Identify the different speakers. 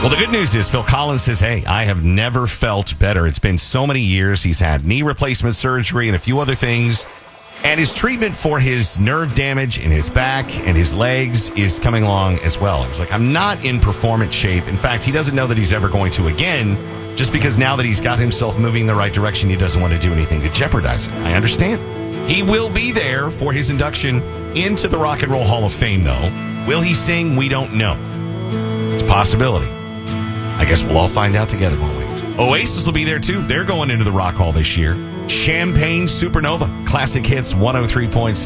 Speaker 1: Well, the good news is Phil Collins says, hey, I have never felt better. It's been so many years. He's had knee replacement surgery and a few other things. And his treatment for his nerve damage in his back and his legs is coming along as well. He's like, I'm not in performance shape. In fact, he doesn't know that he's ever going to again, just because now that he's got himself moving in the right direction, he doesn't want to do anything to jeopardize it. I understand. He will be there for his induction into the Rock and Roll Hall of Fame, though. Will he sing? We don't know. It's a possibility. I guess we'll all find out together, won't we? Oasis will be there, too. They're going into the Rock Hall this year. Champagne Supernova. Classic Hits 103.7.